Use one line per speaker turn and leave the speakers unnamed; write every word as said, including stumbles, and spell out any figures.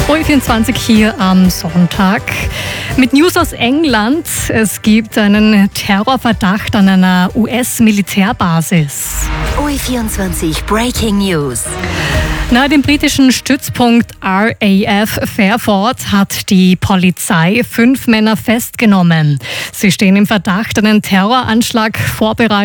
O E vierundzwanzig hier am Sonntag. Mit News aus England. Es gibt einen Terrorverdacht an einer U S-Militärbasis.
O E vierundzwanzig Breaking News.
Nahe dem britischen Stützpunkt R A F Fairford hat die Polizei fünf Männer festgenommen. Sie stehen im Verdacht, einen Terroranschlag vorbereiten